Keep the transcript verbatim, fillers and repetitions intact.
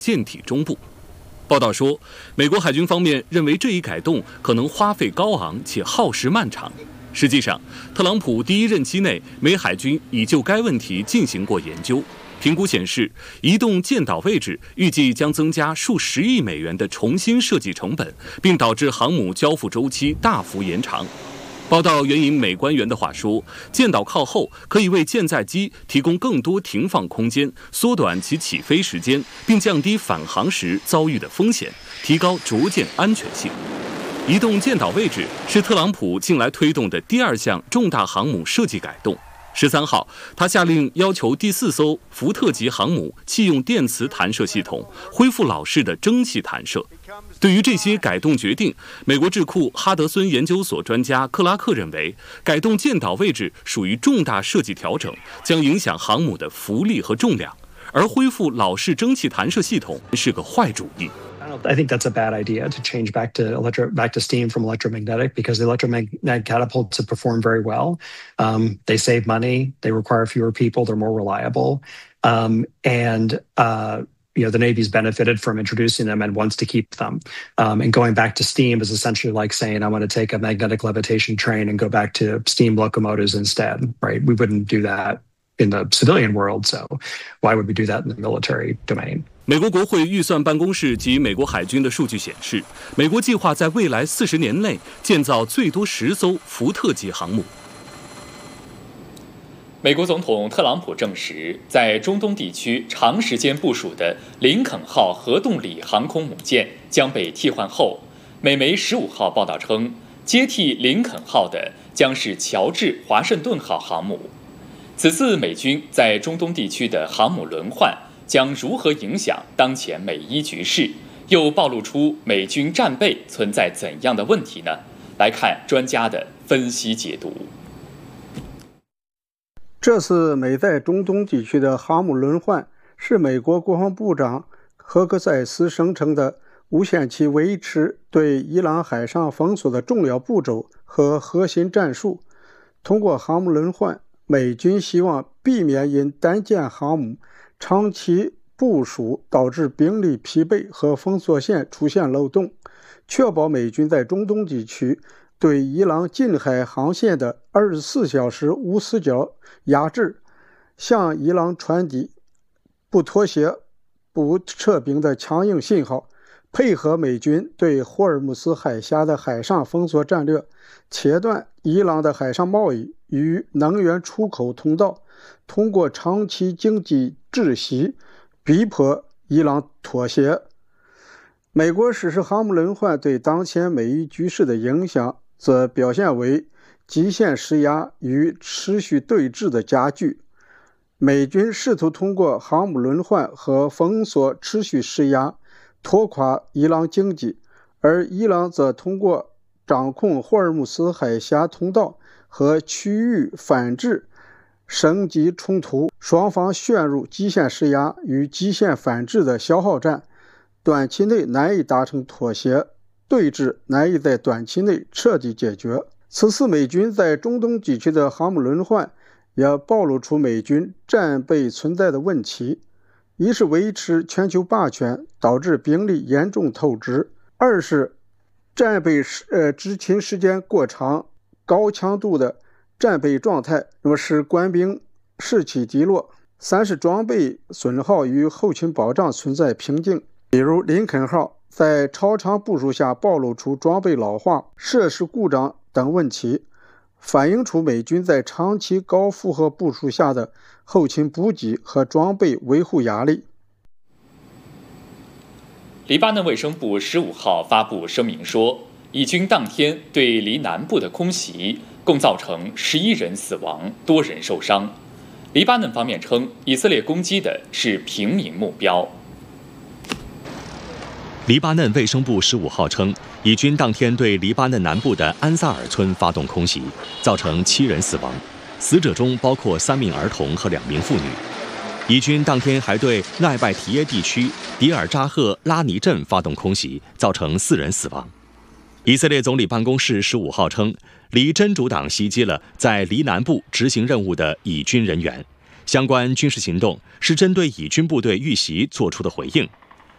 舰体中部。报道说，美国海军方面认为这一改动可能花费高昂且耗时漫长。实际上，特朗普第一任期内，美海军已就该问题进行过研究。评估显示，移动舰岛位置预计将增加数十亿美元的重新设计成本，并导致航母交付周期大幅延长。报道援引美官员的话说，舰岛靠后可以为舰载机提供更多停放空间，缩短其起飞时间，并降低返航时遭遇的风险，提高着舰安全性。移动舰岛位置是特朗普近来推动的第二项重大航母设计改动。十三号，他下令要求第四艘福特级航母弃用电磁弹射系统，恢复老式的蒸汽弹射。对于这些改动决定，美国智库哈德森研究所专家克拉克认为，改动舰岛位置属于重大设计调整，将影响航母的浮力和重量，而恢复老式蒸汽弹射系统是个坏主意。 I think that's a bad idea to change back to electro back to steam from electromagnetic, because the electromagnetic catapults have performed very well. Um, they save money, they require fewer people, they're more reliable, um, and uh, you know the Navy's benefited from introducing them and wants to keep them. Um, and going back to steam is essentially like saying I want to take a magnetic levitation train and go back to steam locomotives instead, right? We wouldn't do that in the civilian world, so why would we do that in the military domain? 美国国会预算办公室及美国海军的数据显示，美国计划在未来四十年内建造最多十艘福特级航母。 美国总统特朗普证实，在中东地区长时间部署的林肯号核动力航空母舰将被替换后，美媒十五号报道称，接替林肯号的将是乔治华盛顿号航母。此次美军在中东地区的航母轮换将如何影响当前美伊局势，又暴露出美军战备存在怎样的问题呢？来看专家的分析解读。 这次美在中东地区的航母轮换是美国国防部长赫克塞斯声称的无限期维持对伊朗海上封锁的重要步骤和核心战术。通过航母轮换，美军希望避免因单舰航母长期部署导致兵力疲惫和封锁线出现漏洞，确保美军在中东地区对伊朗近海航线的二十四小时无死角压制，向伊朗传递不妥协、不撤兵的强硬信号，配合美军对霍尔木斯海峡的海上封锁战略，切断伊朗的海上贸易与能源出口通道，通过长期经济窒息逼迫伊朗妥协。美国实施航母轮换对当前美伊局势的影响则表现为极限施压与持续对峙的加剧。美军试图通过航母轮换和封锁持续施压，拖垮伊朗经济，而伊朗则通过掌控霍尔木斯海峡通道和区域反制升级冲突，双方陷入极限施压与极限反制的消耗战，短期内难以达成妥协，对峙难以在短期内彻底解决。此次美军在中东地区的航母轮换也暴露出美军战备存在的问题：一是维持全球霸权，导致兵力严重透支；二是战备呃执勤时间过长，高强度的战备状态，那么使官兵士气低落；三是装备损耗与后勤保障存在瓶颈，比如林肯号在超长部署下暴露出装备老化、设施故障等问题，反映出美军在长期高负荷部署下的后勤补给和装备维护压力。 黎巴嫩卫生部十五号发布声明说，以军当天对黎南部的空袭共造成十一人死亡，多人受伤。黎巴嫩方面称，以色列攻击的是平民目标。 黎巴嫩卫生部十五号称，以军当天对黎巴嫩南部的安萨尔村发动空袭，造成七人死亡，死者中包括三名儿童和两名妇女。以军当天还对奈拜提耶地区迪尔扎赫拉尼镇发动空袭，造成四人死亡。以色列总理办公室十五号称，黎真主党袭击了在黎南部执行任务的以军人员，相关军事行动是针对以军部队遇袭做出的回应。